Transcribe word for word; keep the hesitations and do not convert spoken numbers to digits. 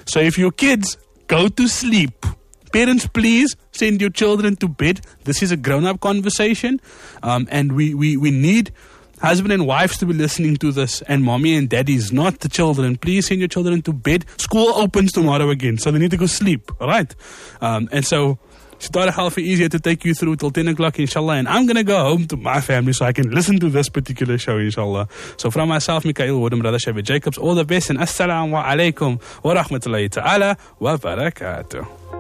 So if your kids go to sleep, parents, please send your children to bed. This is a grown-up conversation, um, and we, we, we need husband and wives to be listening to this, and mommy and daddies, not the children. Please send your children to bed. School opens tomorrow again, so they need to go sleep, all right? Um, and so Sitar Khalfi is here to take you through till ten o'clock, inshallah, and I'm going to go home to my family so I can listen to this particular show, inshallah. So from myself, Mikhail Woodham, brother Shabir Jacobs, all the best, and assalamu alaikum wa rahmatullahi ta'ala wa barakatuh.